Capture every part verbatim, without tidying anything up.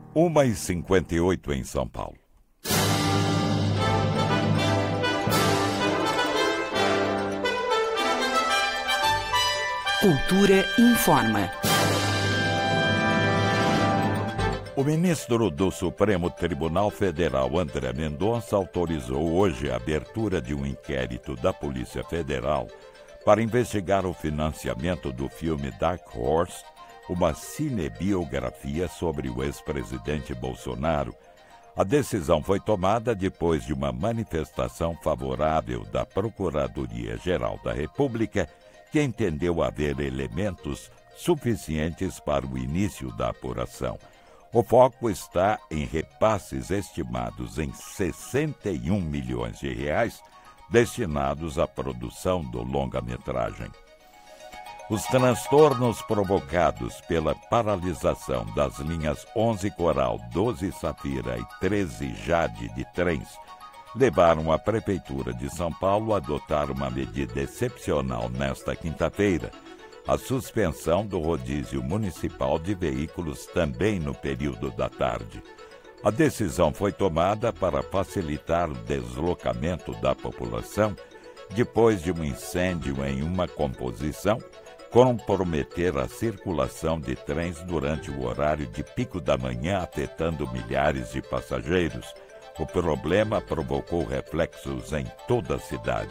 uma e cinquenta e oito em São Paulo. Cultura informa. O ministro do Supremo Tribunal Federal, André Mendonça, autorizou hoje a abertura de um inquérito da Polícia Federal para investigar o financiamento do filme Dark Horse, uma cinebiografia sobre o ex-presidente Bolsonaro. A decisão foi tomada depois de uma manifestação favorável da Procuradoria-Geral da República, que entendeu haver elementos suficientes para o início da apuração. O foco está em repasses estimados em sessenta e um milhões de reais destinados à produção do longa-metragem. Os transtornos provocados pela paralisação das linhas onze Coral, doze Safira e treze Jade de trens levaram a Prefeitura de São Paulo a adotar uma medida excepcional nesta quinta-feira, a suspensão do rodízio municipal de veículos também no período da tarde. A decisão foi tomada para facilitar o deslocamento da população depois de um incêndio em uma composição comprometer a circulação de trens durante o horário de pico da manhã, afetando milhares de passageiros. O problema provocou reflexos em toda a cidade.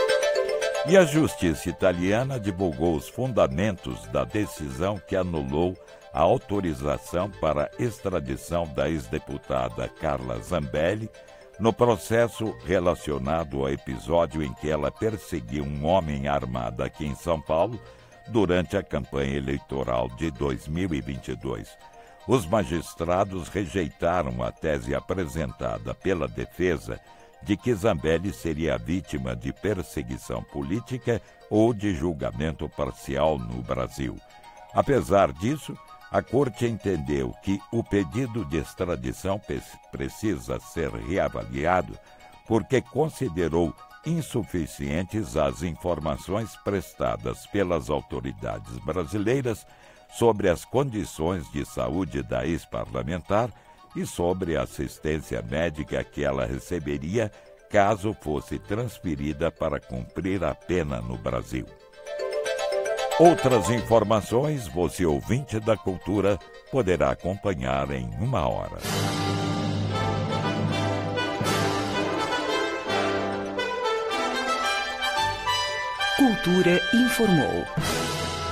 E a justiça italiana divulgou os fundamentos da decisão que anulou a autorização para a extradição da ex-deputada Carla Zambelli no processo relacionado ao episódio em que ela perseguiu um homem armado aqui em São Paulo durante a campanha eleitoral de dois mil e vinte e dois. Os magistrados rejeitaram a tese apresentada pela defesa de que Zambelli seria vítima de perseguição política ou de julgamento parcial no Brasil. Apesar disso, a Corte entendeu que o pedido de extradição precisa ser reavaliado porque considerou insuficientes as informações prestadas pelas autoridades brasileiras sobre as condições de saúde da ex-parlamentar e sobre a assistência médica que ela receberia caso fosse transferida para cumprir a pena no Brasil. Outras informações, você ouvinte da Cultura, poderá acompanhar em uma hora. Cultura informou.